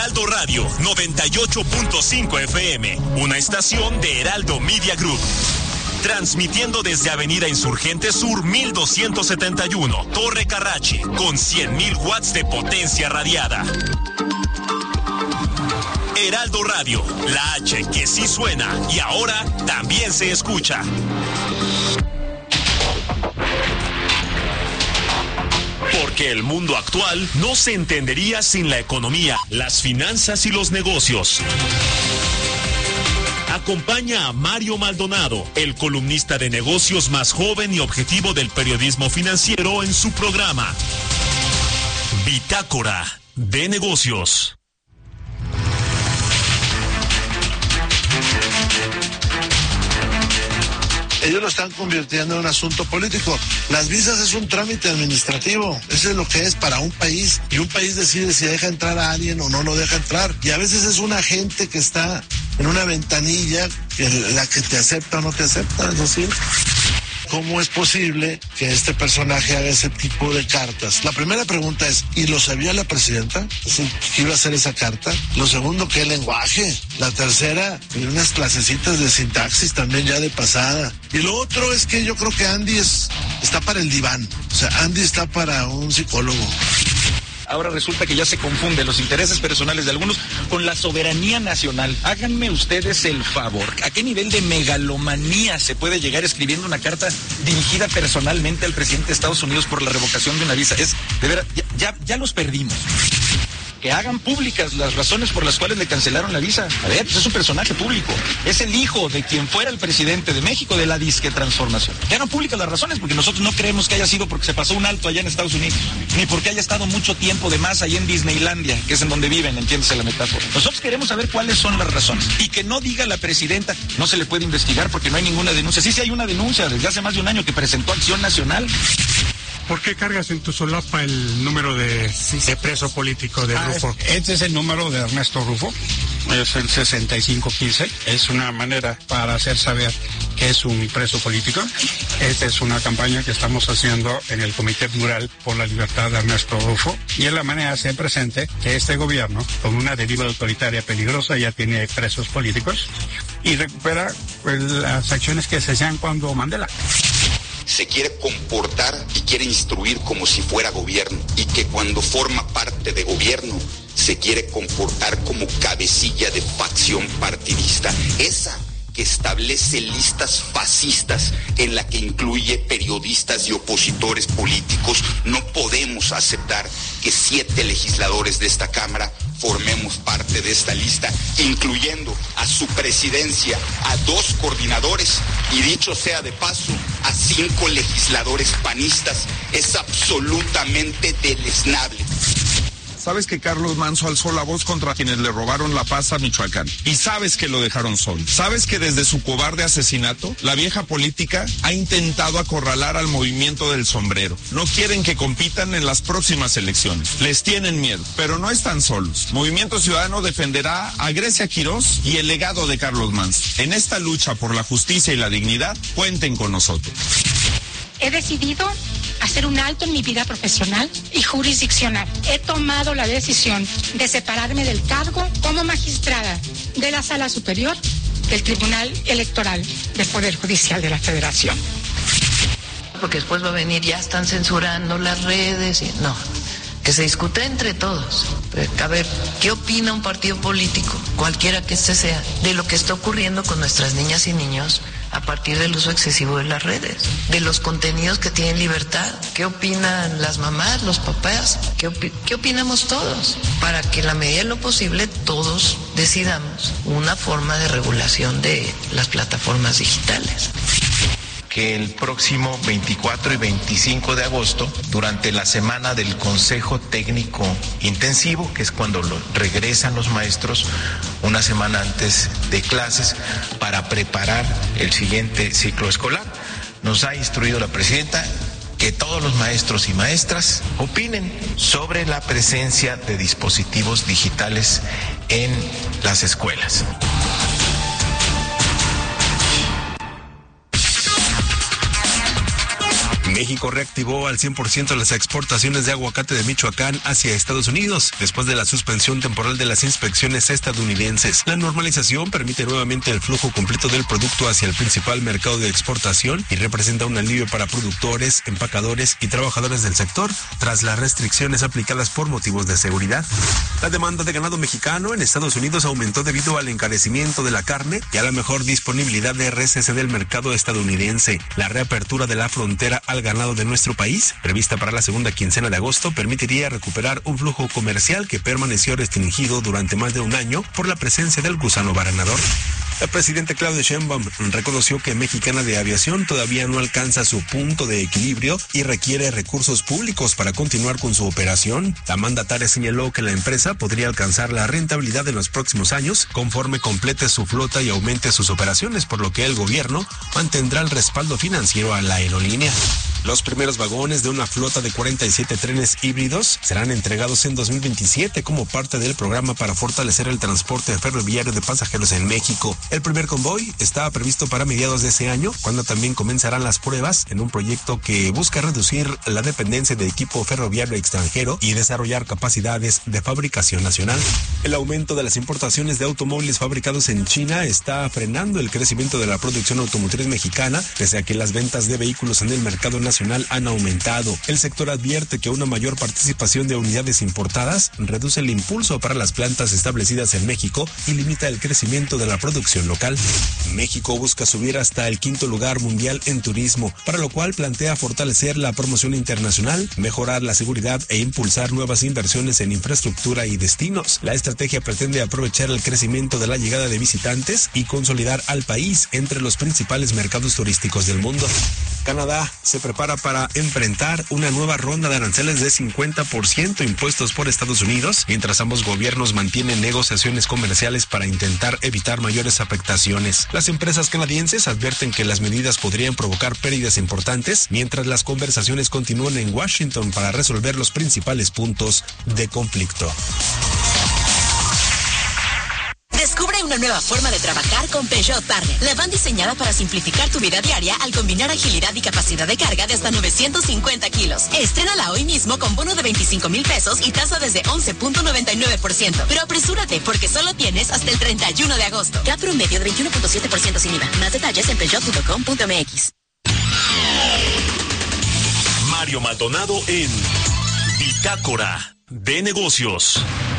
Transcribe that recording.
Heraldo Radio 98.5 FM, una estación de Heraldo Media Group. Transmitiendo desde Avenida Insurgente Sur 1271, Torre Carrachi, con 100,000 watts de potencia radiada. Heraldo Radio, la H que sí suena y ahora también se escucha. Porque el mundo actual no se entendería sin la economía, las finanzas y los negocios. Acompaña a Mario Maldonado, el columnista de negocios más joven y objetivo del periodismo financiero, en su programa Bitácora de Negocios. Ellos lo están convirtiendo en un asunto político. Las visas es un trámite administrativo. Eso es lo que es para un país. Y un país decide si deja entrar a alguien o no lo deja entrar. Y a veces es un agente que está en una ventanilla, la que te acepta o no te acepta, es decir, ¿cómo es posible que este personaje haga ese tipo de cartas? La primera pregunta es, ¿y lo sabía la presidenta? Es decir, ¿que iba a hacer esa carta? Lo segundo, ¿qué lenguaje? La tercera, unas clasecitas de sintaxis también ya de pasada. Y lo otro es que yo creo que Andy está para el diván. O sea, Andy está para un psicólogo. Ahora resulta que ya se confunden los intereses personales de algunos con la soberanía nacional. Háganme ustedes el favor. ¿A qué nivel de megalomanía se puede llegar escribiendo una carta dirigida personalmente al presidente de Estados Unidos por la revocación de una visa? Es, de verdad, ya los perdimos. Que hagan públicas las razones por las cuales le cancelaron la visa. A ver, pues es un personaje público. Es el hijo de quien fuera el presidente de México de la disque transformación. Que hagan públicas las razones, porque nosotros no creemos que haya sido porque se pasó un alto allá en Estados Unidos, ni porque haya estado mucho tiempo de más allá en Disneylandia, que es en donde viven, entiéndese la metáfora. Nosotros queremos saber cuáles son las razones. Y que no diga la presidenta, no se le puede investigar porque no hay ninguna denuncia. Sí hay una denuncia desde hace más de un año que presentó Acción Nacional. ¿Por qué cargas en tu solapa el número de preso político de Rufo? Este es el número de Ernesto Rufo, es el 6515. Es una manera para hacer saber que es un preso político. Esta es una campaña que estamos haciendo en el Comité Plural por la Libertad de Ernesto Rufo. Y es la manera de hacer presente que este gobierno, con una deriva autoritaria peligrosa, ya tiene presos políticos y recupera las acciones que se hacían cuando Mandela. Se quiere comportar y quiere instruir como si fuera gobierno, y que cuando forma parte de gobierno se quiere comportar como cabecilla de facción partidista, esa que establece listas fascistas en la que incluye periodistas y opositores políticos. No podemos aceptar que 7 legisladores de esta Cámara formemos parte de esta lista, incluyendo a su presidencia, a 2 coordinadores y, dicho sea de paso, a 5 legisladores panistas. Es absolutamente deleznable. Sabes que Carlos Manzo alzó la voz contra quienes le robaron la paz a Michoacán. Y sabes que lo dejaron solo. Sabes que desde su cobarde asesinato, la vieja política ha intentado acorralar al movimiento del sombrero. No quieren que compitan en las próximas elecciones. Les tienen miedo, pero no están solos. Movimiento Ciudadano defenderá a Grecia Quirós y el legado de Carlos Manzo. En esta lucha por la justicia y la dignidad, cuenten con nosotros. He decidido hacer un alto en mi vida profesional y jurisdiccional. He tomado la decisión de separarme del cargo como magistrada de la Sala Superior del Tribunal Electoral del Poder Judicial de la Federación. Porque después va a venir, ya están censurando las redes y no. Que se discute entre todos. A ver, ¿qué opina un partido político, cualquiera que este sea, de lo que está ocurriendo con nuestras niñas y niños a partir del uso excesivo de las redes, de los contenidos que tienen libertad? ¿Qué opinan las mamás, los papás? ¿Qué opinamos todos? Para que en la medida de lo posible todos decidamos una forma de regulación de las plataformas digitales. Que el próximo 24 y 25 de agosto, durante la semana del Consejo Técnico Intensivo, que es cuando regresan los maestros, una semana antes de clases, para preparar el siguiente ciclo escolar, nos ha instruido la presidenta que todos los maestros y maestras opinen sobre la presencia de dispositivos digitales en las escuelas. México reactivó al 100% las exportaciones de aguacate de Michoacán hacia Estados Unidos, después de la suspensión temporal de las inspecciones estadounidenses. La normalización permite nuevamente el flujo completo del producto hacia el principal mercado de exportación y representa un alivio para productores, empacadores y trabajadores del sector, tras las restricciones aplicadas por motivos de seguridad. La demanda de ganado mexicano en Estados Unidos aumentó debido al encarecimiento de la carne y a la mejor disponibilidad de RSC del mercado estadounidense. La reapertura de la frontera al ganado de nuestro país, prevista para la segunda quincena de agosto, permitiría recuperar un flujo comercial que permaneció restringido durante más de un año por la presencia del gusano baranador. El presidente Claudia Sheinbaum reconoció que Mexicana de Aviación todavía no alcanza su punto de equilibrio y requiere recursos públicos para continuar con su operación. La mandataria señaló que la empresa podría alcanzar la rentabilidad en los próximos años conforme complete su flota y aumente sus operaciones, por lo que el gobierno mantendrá el respaldo financiero a la aerolínea. Los primeros vagones de una flota de 47 trenes híbridos serán entregados en 2027 como parte del programa para fortalecer el transporte ferroviario de pasajeros en México. El primer convoy está previsto para mediados de ese año, cuando también comenzarán las pruebas en un proyecto que busca reducir la dependencia de equipo ferroviario extranjero y desarrollar capacidades de fabricación nacional. El aumento de las importaciones de automóviles fabricados en China está frenando el crecimiento de la producción automotriz mexicana, pese a que las ventas de vehículos en el mercado nacional han aumentado. El sector advierte que una mayor participación de unidades importadas reduce el impulso para las plantas establecidas en México y limita el crecimiento de la producción local. México busca subir hasta el 5º lugar mundial en turismo, para lo cual plantea fortalecer la promoción internacional, mejorar la seguridad e impulsar nuevas inversiones en infraestructura y destinos. La estrategia pretende aprovechar el crecimiento de la llegada de visitantes y consolidar al país entre los principales mercados turísticos del mundo. Canadá se prepara para enfrentar una nueva ronda de aranceles de 50% impuestos por Estados Unidos, mientras ambos gobiernos mantienen negociaciones comerciales para intentar evitar mayores afectaciones. Las empresas canadienses advierten que las medidas podrían provocar pérdidas importantes, mientras las conversaciones continúan en Washington para resolver los principales puntos de conflicto. Descubre una nueva forma de trabajar con Peugeot Partner. La van diseñada para simplificar tu vida diaria al combinar agilidad y capacidad de carga de hasta 950 kilos. Estrénala hoy mismo con bono de 25,000 pesos y tasa desde 11.99%. Pero apresúrate, porque solo tienes hasta el 31 de agosto. CAT promedio de 21.7% sin IVA. Más detalles en peugeot.com.mx. Mario Maldonado en Bitácora de Negocios.